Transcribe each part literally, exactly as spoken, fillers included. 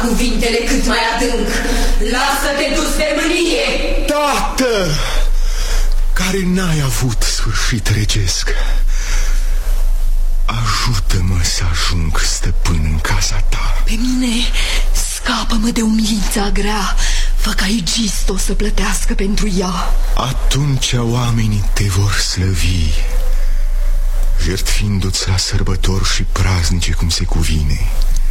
cuvintele cât mai adânc. Lasă-te dus de mânie! Tată, care n-ai avut sfârșit regesc, ajută-mă să ajung stăpân în casa ta. Pe mine scapă-mă de umilința grea, fă ca Egisto să plătească pentru ea. Atunci oamenii te vor slăvi, jertfindu-ți la sărbători și praznice cum se cuvine.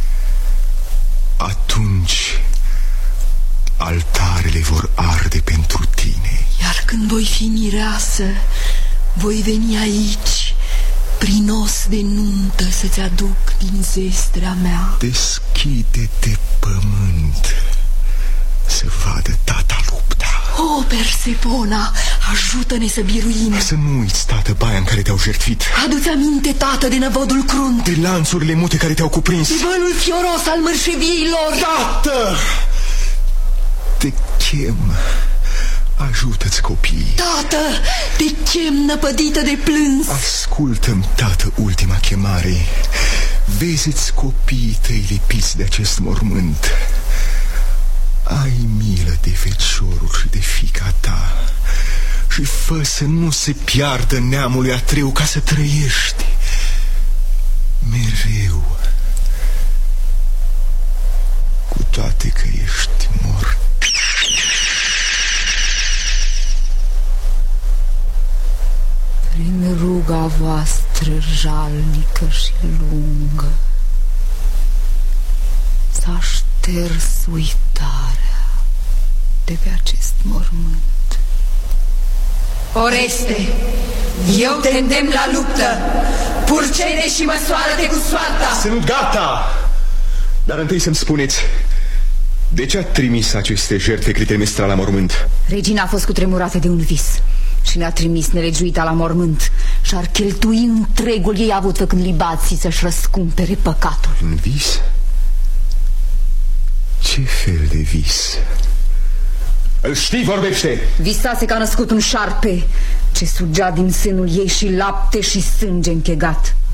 Atunci altarele vor arde pentru tine. Iar când voi fi mireasă, voi veni aici, prin os de nuntă, să-ți aduc din zestrea mea. Deschide-te, pământ, să vadă tata lupta. O, Persefona, ajută-ne să biruim. Să nu uiți, tată, baia în care te-au jertfit. Adu-ți aminte, tată, de năvodul crunt, de lanțurile mute care te-au cuprins, de vălul fioros al mărșeviilor. Tată, te chem, ajută-ți copiii. Tată, te chem năpădită de plâns. Ascultă-mi, tată, ultima chemare. Vezi-ți copiii tăi lipiți de acest mormânt. Ai milă de feciorul și de fiica ta și fă să nu se piardă neamului Atreu, ca să trăiești mereu, cu toate că ești mort. Prin ruga voastră jalnică și lungă s-a șters uitarea de pe acest mormânt. Oreste, eu te îndemn la luptă. Purcene și măsoară-te cu soarta. Sunt gata, dar întâi să-mi spuneți, de ce a trimis aceste jertfe Clitemnestra la mormânt? Regina a fost cutremurată de un vis și ne-a trimis nelegiuita la mormânt și ar cheltui întregul ei avut făcând libații să-și răscumpere păcatul. În vis? Ce fel de vis? Îl știi, vorbește! Visase că a născut un șarpe ce sugea din sânul ei și lapte și sânge închegat.